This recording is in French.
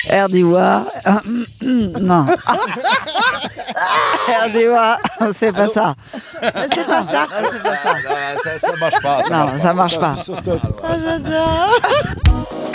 Erdiwa. Non. Erdiwa, c'est pas ça. C'est pas ça. Ça marche pas. Non, ça marche pas. Ah, j'adore.